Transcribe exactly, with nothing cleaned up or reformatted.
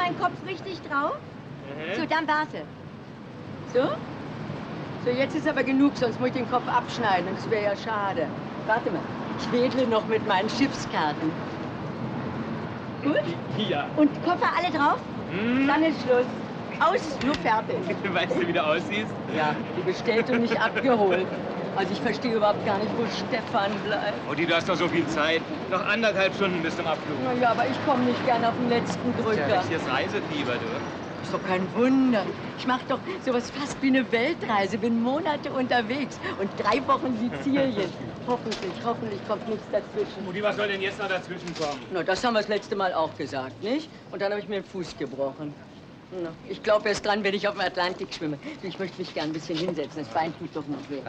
dein Kopf richtig drauf? Mhm. So, dann warte. So? So, jetzt ist aber genug, sonst muss ich den Kopf abschneiden. Und das wäre ja schade. Warte mal, ich wedle noch mit meinen Schiffskarten. Gut? Ja. Und Koffer alle drauf? Mhm. Dann ist Schluss. Aus, nur fertig. Weißt du, wie du aussiehst? Ja, die bestellt und nicht abgeholt. Also ich verstehe überhaupt gar nicht, wo Stefan bleibt. Mutti, du hast doch so viel Zeit. Noch anderthalb Stunden bis zum Abflug. Na ja, aber ich komme nicht gern auf den letzten Ja, Drücker. richtiges Reisefieber, du. Ist doch kein Wunder. Ich mache doch sowas fast wie eine Weltreise. Bin Monate unterwegs und drei Wochen Sizilien. Hoffentlich, hoffentlich kommt nichts dazwischen. Mutti, was soll denn jetzt noch dazwischen kommen? Na, das haben wir das letzte Mal auch gesagt, nicht? Und dann habe ich mir den Fuß gebrochen. Na, ich glaube erst dran, wenn ich auf dem Atlantik schwimme. Ich möchte mich gern ein bisschen hinsetzen. Das Bein tut doch noch weh.